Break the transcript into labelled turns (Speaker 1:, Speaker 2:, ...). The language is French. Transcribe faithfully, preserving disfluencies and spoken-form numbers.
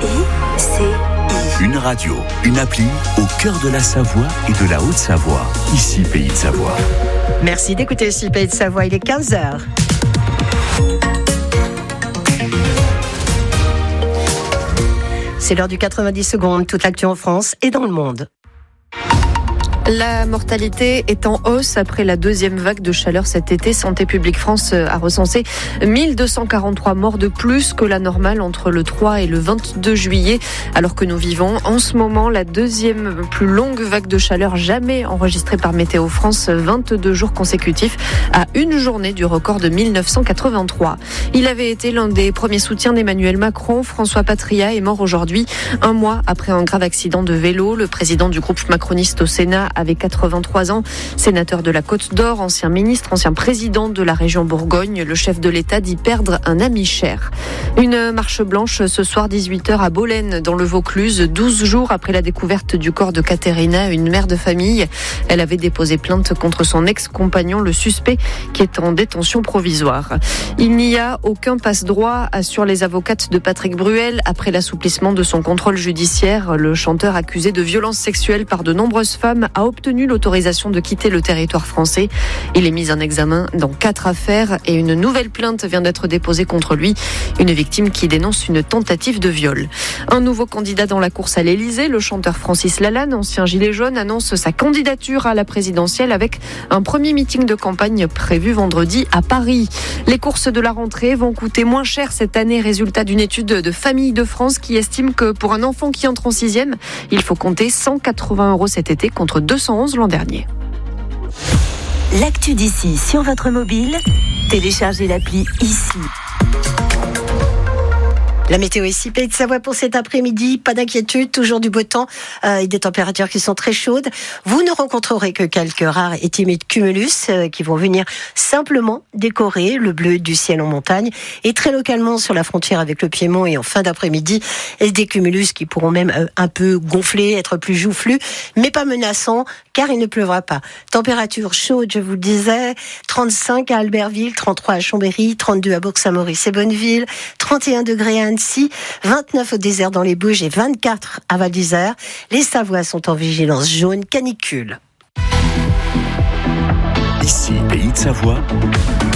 Speaker 1: I C I.
Speaker 2: Une radio, une appli au cœur de la Savoie et de la Haute-Savoie. Ici, Pays de Savoie.
Speaker 3: Merci d'écouter ici, Pays de Savoie. Il est quinze heures. C'est l'heure du quatre-vingt-dix secondes. Toute l'actu en France et dans le monde.
Speaker 4: La mortalité est en hausse après la deuxième vague de chaleur cet été. Santé publique France a recensé mille deux cent quarante-trois morts de plus que la normale entre le trois et le vingt-deux juillet, alors que nous vivons en ce moment la deuxième plus longue vague de chaleur jamais enregistrée par Météo France, vingt-deux jours consécutifs à une journée du record de mille neuf cent quatre-vingt-trois. Il avait été l'un des premiers soutiens d'Emmanuel Macron. François Patria est mort aujourd'hui, un mois après un grave accident de vélo. Le président du groupe macroniste au Sénat avait quatre-vingt-trois ans, sénateur de la Côte d'Or, ancien ministre, ancien président de la région Bourgogne. Le chef de l'État dit perdre un ami cher. Une marche blanche ce soir dix-huit heures à Bolène, dans le Vaucluse, douze jours après la découverte du corps de Caterina, une mère de famille. Elle avait déposé plainte contre son ex-compagnon, le suspect, qui est en détention provisoire. Il n'y a aucun passe-droit, assurent les avocates de Patrick Bruel, après l'assouplissement de son contrôle judiciaire. Le chanteur accusé de violences sexuelles par de nombreuses femmes a obtenu l'autorisation de quitter le territoire français. Il est mis en examen dans quatre affaires et une nouvelle plainte vient d'être déposée contre lui. Une victime qui dénonce une tentative de viol. Un nouveau candidat dans la course à l'Élysée, le chanteur Francis Lalanne, ancien gilet jaune, annonce sa candidature à la présidentielle avec un premier meeting de campagne prévu vendredi à Paris. Les courses de la rentrée vont coûter moins cher cette année, résultat d'une étude de Famille de France qui estime que pour un enfant qui entre en sixième, il faut compter cent quatre-vingts euros cet été contre deux cent onze l'an dernier.
Speaker 1: L'actu d'ici sur votre mobile, téléchargez l'appli ici.
Speaker 3: La météo ici, Pays de Savoie pour cet après-midi. Pas d'inquiétude, toujours du beau temps euh, et des températures qui sont très chaudes. Vous ne rencontrerez que quelques rares et timides cumulus euh, qui vont venir simplement décorer le bleu du ciel en montagne et très localement sur la frontière avec le Piémont et en fin d'après-midi. Et des cumulus qui pourront même euh, un peu gonfler, être plus joufflus, mais pas menaçants car il ne pleuvra pas. Température chaude, je vous le disais, trente-cinq à Albertville, trente-trois à Chambéry, trente-deux à Bourg-Saint-Maurice et Bonneville, trente et un degrés à Annecy, vingt-neuf au désert dans les Bouges et vingt-quatre à Val d'Isère. Les Savoies sont en vigilance jaune canicule.
Speaker 2: Ici, Pays de Savoie.